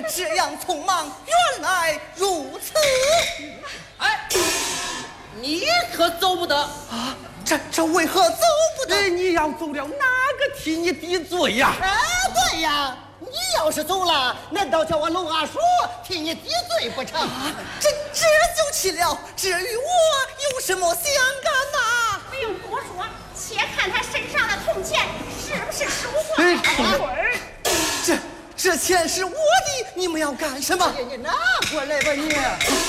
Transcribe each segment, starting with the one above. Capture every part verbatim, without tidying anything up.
这样匆忙，原来如此。 哎，你可走不得啊！这这为何走不得？ 哎，你要走了，哪个替你抵罪呀？ 哎，对呀，你要是走了，难道叫我娄阿叔替你抵罪不成？ 啊，这这就奇了，这与我有什么相干呐？ 不用多说，且看他身上的铜钱是不是属我。 哎， 这这钱是我的，你们要干什么？ 你拿过来吧你。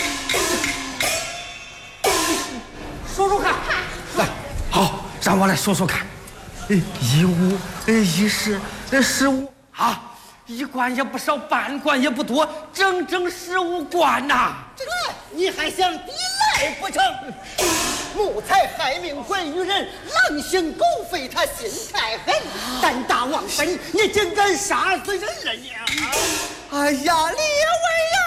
说说看，来，好，让我来说说看。哎，一五，哎，一十，哎，十五啊，一贯也不少，半贯也不多，整整十五贯呐！ 这个你还想抵赖不成？谋财害命还于人，狼行狗吠，他心太狠，胆大妄分，你竟敢杀死人了你！ 哎呀，列位呀！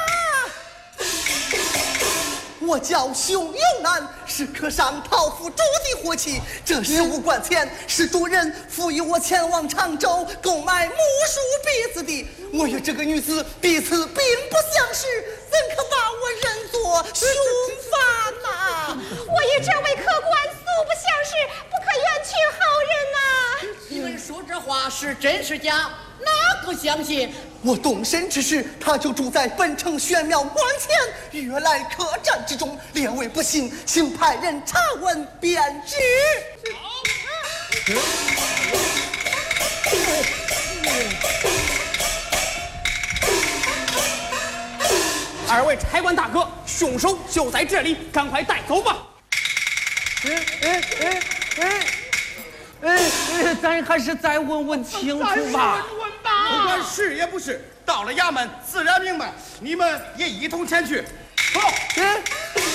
我叫熊有难，是客上讨府主的活妻。这十五贯钱是主人赋予我前往常州购买木梳篦子的。我与这个女子彼此并不相识，怎可把我认作凶犯呐？ 我与这位客官素不相识，不可远去好人呐。 你们说这话是真是假？哪个相信？ 我动身之时，他就住在本城玄庙关前，悦来客栈之中。列位不信，请派人查问便知。 二位差官大哥，凶手就在这里，赶快带走吧！ 哎哎哎哎哎哎，咱还是再问问清楚吧。 问问吧。 不管是也不是，到了衙门自然明白。你们也一同前去。走。 哎。